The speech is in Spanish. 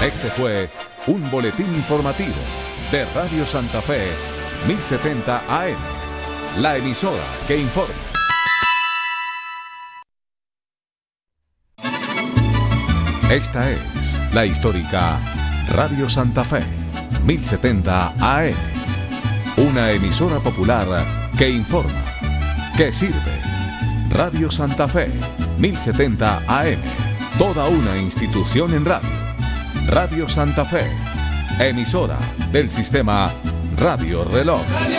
Este fue un boletín informativo de Radio Santa Fe, 1070 AM, la emisora que informa. Esta es la histórica Radio Santa Fe, 1070 AM, una emisora popular que informa, que sirve. Radio Santa Fe, 1070 AM, toda una institución en radio. Radio Santa Fe, emisora del sistema Radio Reloj.